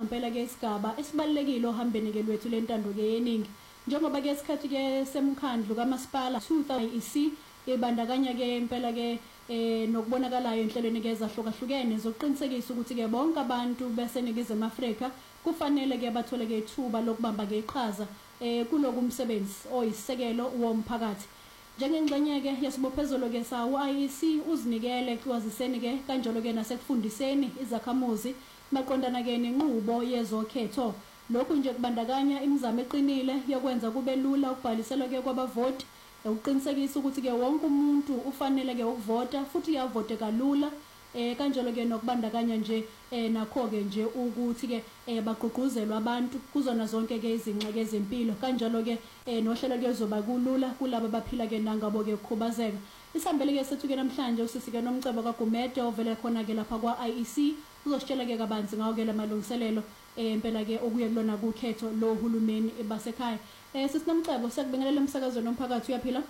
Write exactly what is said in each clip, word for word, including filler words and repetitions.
ngempela ke isigaba esibalekile ohambeni ke lwethu lentando ke yeningi njengoba ke isikhathi ke semkhandlu kamasipala two thousand E C ebandakanya ke impela ke eh nokubonakalayo enhlelweni ke ezahlukahlukene zokuqinisekisa ukuthi ke bonke abantu beseNingizimu Afrika kufanele ke bathole ke ithuba lokubamba ke iqhaza eh kuloku umsebenzi oyisisekelo womphakathi. Njengengxenye ke yesibophezelo ke sawo I E C uzinikele ekuwaziseni ke kanjalo ke nasekufundiseni izakhamuzi maqondana ke nenqubo yezokhetho. Lokhu nje kubandakanya imizamo eqinile yokwenza kube lula ukubhalisela ke kwabavoti, ukuqinisekisa ukuthi ke wonke umuntu ufanele ke ukuvota futhi uyavote kalula eh kanjalo ke nokubandakanya nje eh nakho ke nje ukuthi ke eh bagqugquzelwe abantu kuzona zonke ke izinxeke ezempilo kanjalo ke eh nohlelo ke zoba kulula kulabo baphila ke nangabo ke ukukhubazeka. Isambele ke sethu ke namhlanje usisi ke nomcebo kaGumede ovela khona ke lapha kwa I E C uzositshela ke kabanzi ngawo ke lamalungiselelo eh impela ke okuye kulona kukhetho lo hulumeni basekhaya. Eh sisinomcebo sekubingelela umsakazo nomphakathi uyaphila?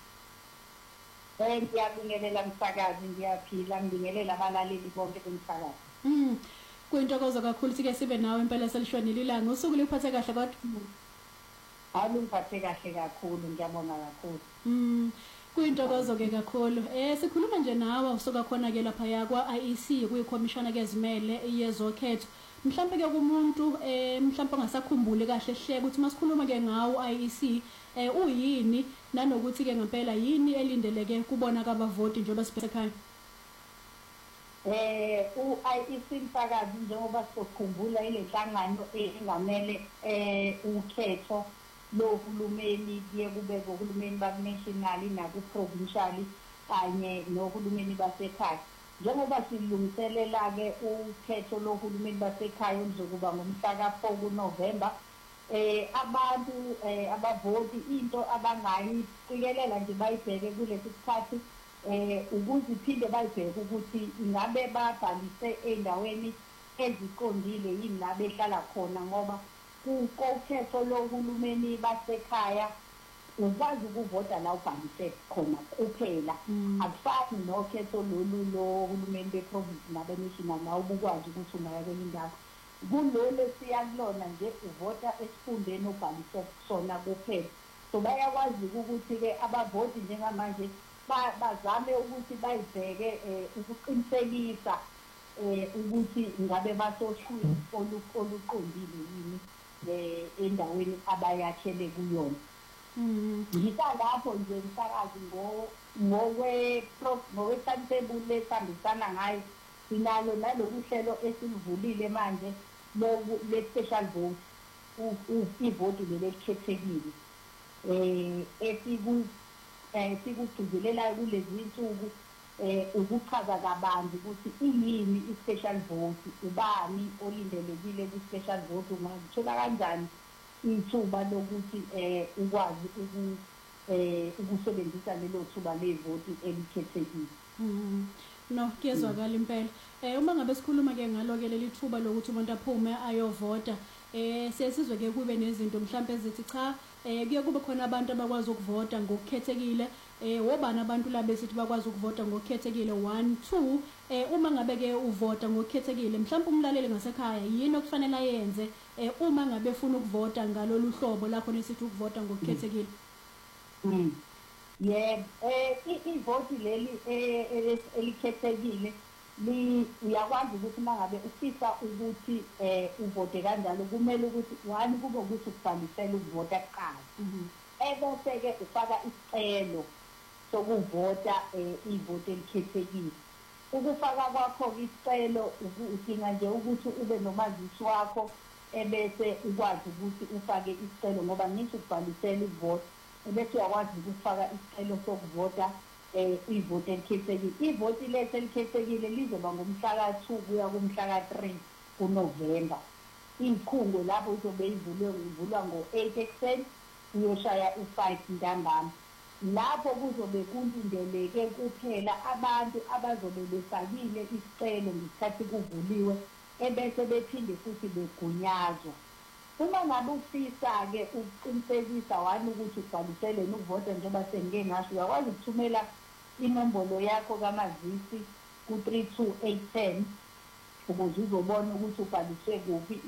Eh ngiyabingelela umsakazi ngiyaphila ngibingelela abalaleli bonke bomsakazi. Mhm. Kuyintokozo kakhulu sike sibe nawe impela selishwanile ilanga usuku liphathe kahle kodwa. Alungiphathe kahle kakhulu ngiyabonga kakhulu. Mhm. Kuyintokozo ke kakhulu. Eh sikhuluma nje nawe usuka khona ke lapha ya kwa I E C kuyikhomishana ke ezimele yezokhetho. Mhlambe ke kumuntu eh mhlambe angasakhumbuli kahle hleke ukuthi masikhuluma ke ngawo I E C eh uyini nanokuthi ke ngempela yini elindeleke kubona kabavoti njengoba sibesekhaya. Eh u I E C msakazi njengoba sikukhumbula ile nhlangano engamele eh ukhetho lohulumeni kuye kube ngohulumeni bakunational nakuprovincial kanye nohulumeni basekhaya. Njengoba silungiselela ke ukhetho lohulumeni basekhaya ozokuba ngomhla ka four kuNovember eh abantu eh abavoti into abangayicikelela nje bayibheke kulesi sikhathi eh ukuze iphinde bayibheke ukuthi ingabe babhalise endaweni eziqondile yini la behlala khona ngoba ukhetho lohulumeni basekhaya ukwazi ukuvota la ubhalise khona kuphela akufani nokhetho lolu lohulumeni beprovince nabenational la ubukwazi ukuthi ungaya kwenye indawo kulolo siyakulona nje uvota esifundeni obhalise kusona kuphela so bayakwazi ukuthi ke abavoti njengamanje bazame ukuthi bayibheke ukuqinisekisa eh ukuthi ngabe basohlwini oluqondile yini eh endaweni abayakhele kuyona. Mhm. Ngisalapho nje umsakazi ngo ngokwe ngokwe timetable lesihambisana ngayo sinalo nalokuhlelo esilivulile manje le special vote ivote lelikhethekile eh esiku eh sikugcizelela kulezi insuku eh ukuchaza kabanzi ukuthi iyini i-special vote ubani olindelekile ku-special vote ungazithola kanjani ithuba lokuthi eh ukwazi uku eh ukusebenzisa lelo thuba levoti elikhethekile. Mhm. No kuyezwakala impela. Eh uma ngabe sikhuluma ke ngalo ke leli thuba lokuthi umuntu aphume ayovota eh siyasizwe ke kube nezinto mhlambe ezithi cha eh kuye kube khona abantu abakwazi ukuvota ngokukhethekile eh wobani abantu la besithi bakwazi ukuvota ngokukhethekile one two eh uma ngabe ke uvota ngokukhethekile mhlambe umlaleli ngasekhaya yini okufanele ayenze eh uma ngabe ufuna ukuvota ngalolu hlobo lakho nesithi ukuvota ngokukhethekile. Mhm. Yeah, eh ivoti leli eh elikhethekile li uyakwazi ukuthi mangabe ufisa ukuthi eh uvote kanjalo kumele ukuthi one kube ukuthi ukubhalisela ukuvota kuqala. Mhm. Ebese ke ufaka isicelo sokuvota eh ivoti elikhethekile. Ukufaka kwakho isicelo udinga nje ukuthi ube nomazisi wakho ebese ukwazi ukuthi ufake isicelo ngoba ngisho ukubhalisela ivoti ebese uyakwazi ukufaka isicelo sokuvota eh ivoti elikhethekile. Ivoti lesi elikhethekile lizoba ngomhla ka two kuya kumhla ka three kuNovember. Ikhungo lapho izobe ivulwe ivulwa ngo eight ekuseni uyoshaya u five ntambama. Lapho kuzobe kulindeleke kuphela abantu abazobe befakile isicelo ngesikhathi kuvuliwe ebese bephinde futhi begunyazwa. Uma ngabe ufisa ke ukuqinisekisa wani ukuthi ubhalisele ukuvota njengoba sengike ngasho uyakwazi ukuthumela inombolo yakho kamazisi ku three two eight one zero ukuze uzobona ukuthi ubhaliswe kuphi